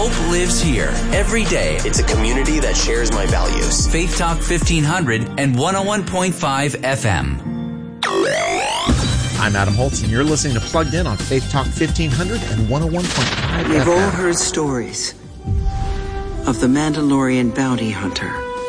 Hope lives here every day. It's a community that shares my values. Faith Talk 1500 and 101.5 FM. I'm Adam Holtz, and you're listening to Plugged In on Faith Talk 1500 and 101.5 We've FM. all heard stories of the Mandalorian bounty hunter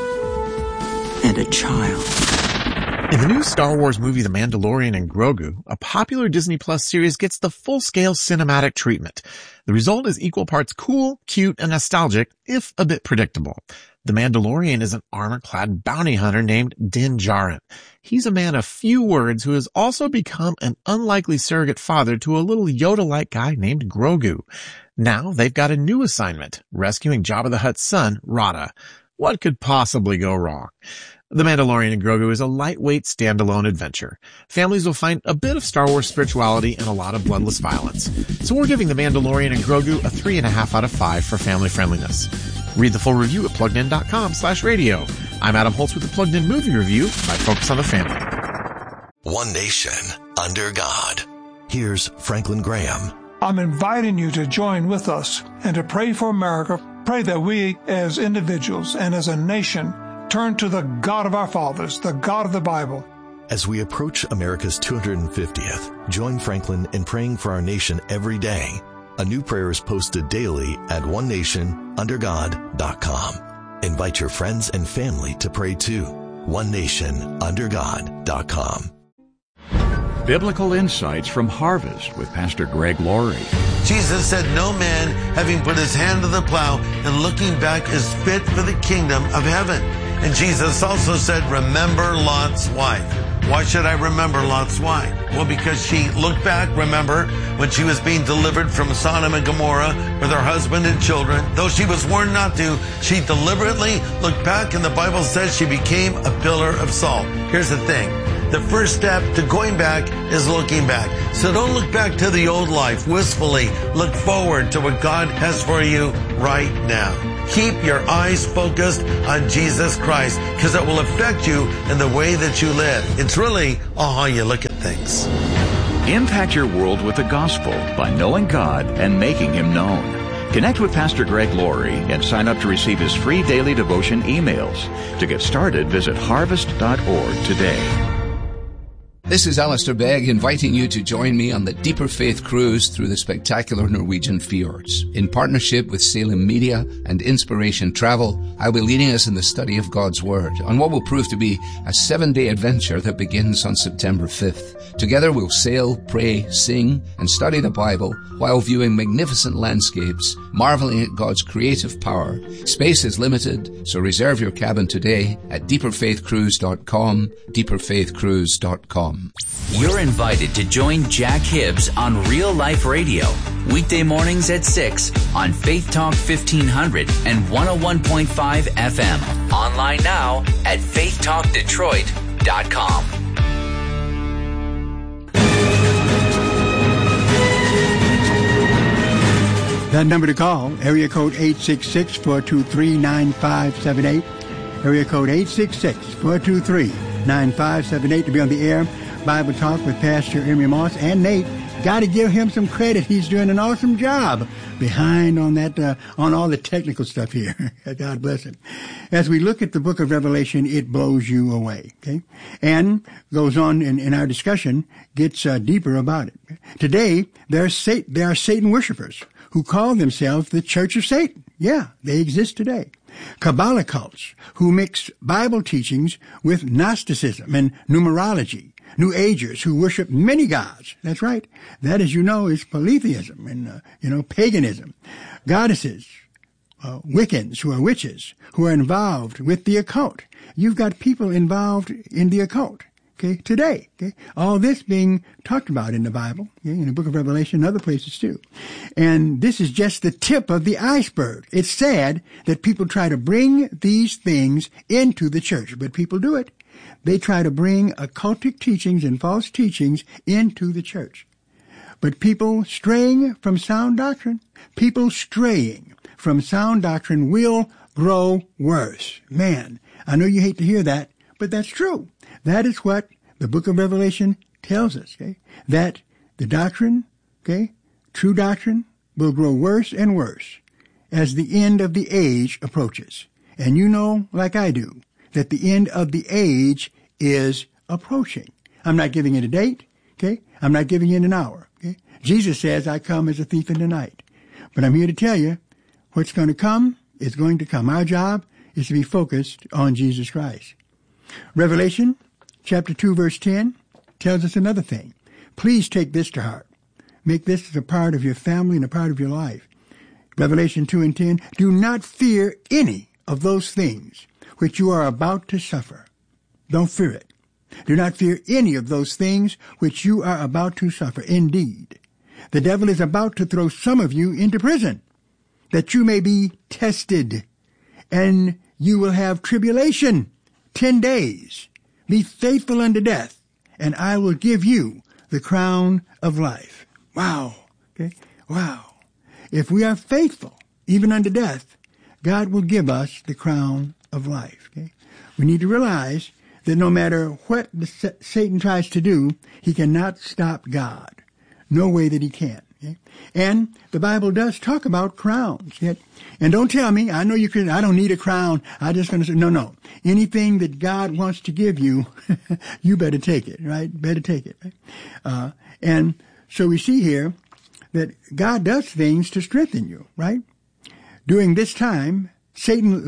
and a child. In the new Star Wars movie The Mandalorian and Grogu, a popular Disney Plus series gets the full-scale cinematic treatment. The result is equal parts cool, cute, and nostalgic, if a bit predictable. The Mandalorian is an armor-clad bounty hunter named Din Djarin. He's a man of few words who has also become an unlikely surrogate father to a little Yoda-like guy named Grogu. Now they've got a new assignment, rescuing Jabba the Hutt's son, Rada. What could possibly go wrong? The Mandalorian and Grogu is a lightweight standalone adventure. Families will find a bit of Star Wars spirituality and a lot of bloodless violence. So we're giving The Mandalorian and Grogu a 3.5 out of 5 for family friendliness. Read the full review at pluggedin.com/radio. I'm Adam Holtz with the Plugged In movie review by Focus on the Family. One nation under God. Here's Franklin Graham. I'm inviting you to join with us and to pray for America. Pray that we as individuals and as a nation turn to the God of our fathers, the God of the Bible. As we approach America's 250th, join Franklin in praying for our nation every day. A new prayer is posted daily at onenationundergod.com. Invite your friends and family to pray too. onenationundergod.com. Biblical Insights from Harvest with Pastor Greg Laurie. Jesus said, "No man, having put his hand to the plow and looking back, is fit for the kingdom of heaven." And Jesus also said, "Remember Lot's wife." Why should I remember Lot's wife? Well, because she looked back, remember, when she was being delivered from Sodom and Gomorrah with her husband and children. Though she was warned not to, she deliberately looked back, and the Bible says she became a pillar of salt. Here's the thing. The first step to going back is looking back. So don't look back to the old life wistfully. Look forward to what God has for you right now. Keep your eyes focused on Jesus Christ, because it will affect you in the way that you live. It's really how you look at things. Impact your world with the gospel by knowing God and making Him known. Connect with Pastor Greg Laurie and sign up to receive his free daily devotion emails. To get started, visit harvest.org today. This is Alistair Begg inviting you to join me on the Deeper Faith Cruise through the spectacular Norwegian fjords. In partnership with Salem Media and Inspiration Travel, I'll be leading us in the study of God's Word on what will prove to be a 7-day adventure that begins on September 5th. Together we'll sail, pray, sing, and study the Bible while viewing magnificent landscapes, marveling at God's creative power. Space is limited, so reserve your cabin today at deeperfaithcruise.com, deeperfaithcruise.com. You're invited to join Jack Hibbs on Real Life Radio, weekday mornings at 6 on Faith Talk 1500 and 101.5 FM. Online now at faithtalkdetroit.com. That number to call, area code 866-423-9578. Area code 866-423-9578 to be on the air. Bible Talk with Pastor Emery Moss and Nate. Got to give him some credit. He's doing an awesome job behind on that, on all the technical stuff here. God bless him. As we look at the book of Revelation, it blows you away. Okay. And goes on in our discussion, gets deeper about it. Today, there are Satan worshipers who call themselves the Church of Satan. Yeah, they exist today. Kabbalah cults who mix Bible teachings with Gnosticism and numerology. New Agers who worship many gods. That's right. That, as you know, is polytheism and, paganism. Goddesses, Wiccans who are witches, who are involved with the occult. You've got people involved in the occult. Okay, today, okay, all this being talked about in the Bible, okay, in the book of Revelation and other places too. And this is just the tip of the iceberg. It's sad that people try to bring these things into the church, but people do it. They try to bring occultic teachings and false teachings into the church. But people straying from sound doctrine will grow worse. Man, I know you hate to hear that, but that's true. That is what the book of Revelation tells us, okay? That the doctrine, okay, true doctrine, will grow worse and worse as the end of the age approaches. And you know, like I do, that the end of the age is approaching. I'm not giving it a date, okay? I'm not giving it an hour, okay? Jesus says, I come as a thief in the night. But I'm here to tell you, what's going to come is going to come. Our job is to be focused on Jesus Christ. Revelation chapter 2, verse 10 tells us another thing. Please take this to heart. Make this as a part of your family and a part of your life. Revelation 2 and 10, do not fear any of those things which you are about to suffer. Don't fear it. Do not fear any of those things which you are about to suffer. Indeed, the devil is about to throw some of you into prison, that you may be tested, and you will have tribulation 10 days. Be faithful unto death, and I will give you the crown of life. Wow. Okay. Wow. If we are faithful, even unto death, God will give us the crown of life. Okay. We need to realize that no matter what Satan tries to do, he cannot stop God. No way that he can. Okay? And the Bible does talk about crowns. Yet. And don't tell me, I know you could, I don't need a crown. I'm just going to say, no. Anything that God wants to give you, you better take it, right? Better take it. Right? And so we see here that God does things to strengthen you, right? During this time, Satan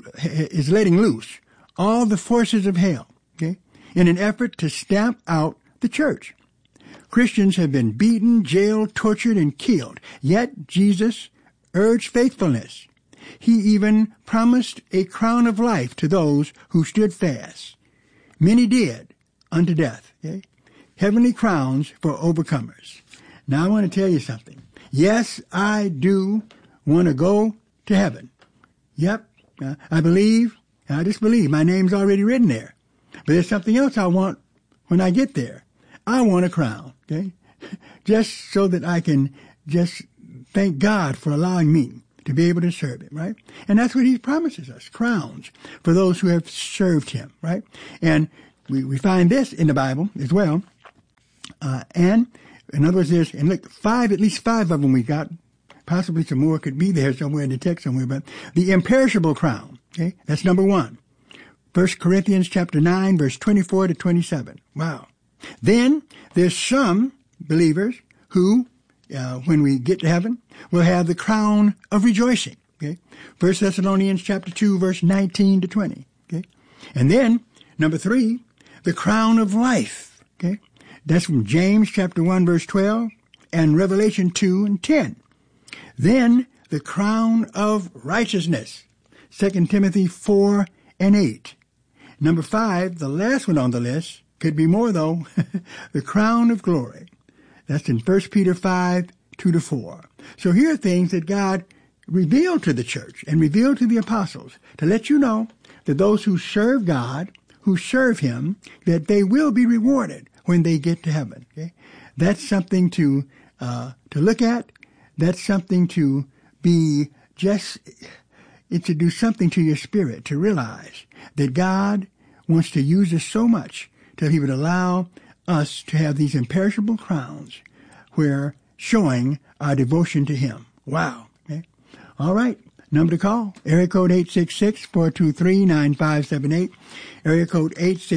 is letting loose all the forces of hell, okay, in an effort to stamp out the church. Christians have been beaten, jailed, tortured, and killed. Yet Jesus urged faithfulness. He even promised a crown of life to those who stood fast. Many did unto death, okay? Heavenly crowns for overcomers. Now I want to tell you something. Yes, I do want to go to heaven. Yep, I just believe my name's already written there. But there's something else I want when I get there. I want a crown, okay? Just so that I can just thank God for allowing me to be able to serve him, right? And that's what he promises us, crowns for those who have served him, right? And we find this in the Bible as well. And in other words, there's, and look, at least five of them we got. Possibly some more could be there somewhere in the text somewhere, but the imperishable crown, okay? That's number 1. 1 Corinthians chapter 9, verse 24 to 27. Wow. Then there's some believers who, when we get to heaven, will have the crown of rejoicing, okay? 1 Thessalonians chapter 2, verse 19 to 20, okay? And then, number 3, the crown of life, okay? That's from James chapter 1, verse 12, and Revelation 2 and 10. Then the crown of righteousness, 2 Timothy 4 and 8. Number 5, the last one on the list, could be more though, the crown of glory. That's in 1 Peter 5, 2 to 4. So here are things that God revealed to the church and revealed to the apostles to let you know that those who serve God, who serve him, that they will be rewarded when they get to heaven. Okay? That's something to look at. That's something to be to do something to your spirit, to realize that God wants to use us so much that he would allow us to have these imperishable crowns where showing our devotion to him. Wow. Okay. All right. Number to call, area code 866-423-9578, area code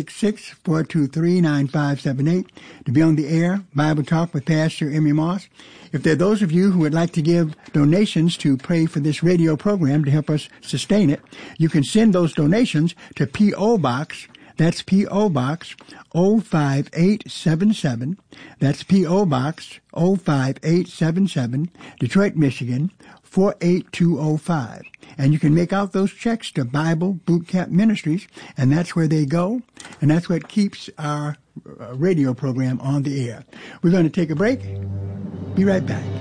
866-423-9578, to be on the air, Bible Talk with Pastor Emmy Moss. If there are those of you who would like to give donations to pray for this radio program to help us sustain it, you can send those donations to P.O. Box. That's P.O. Box 05877. That's P.O. Box 05877, Detroit, Michigan 48205. And you can make out those checks to Bible Boot Camp Ministries, and that's where they go, and that's what keeps our radio program on the air. We're going to take a break. Be right back.